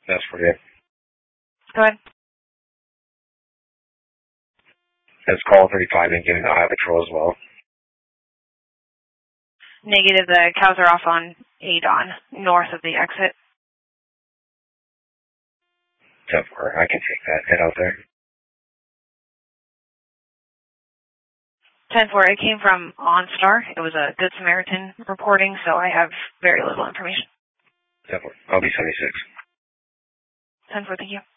That's for you. Go ahead. That's call 35 and giving the Iowa Patrol as well. Negative, the cows are off on Adon, north of the exit. 10-4, I can take that. Head out there. 10-4, it came from OnStar. It was a Good Samaritan reporting, so I have very little information. 10-4, I'll be 76. 10-4, thank you.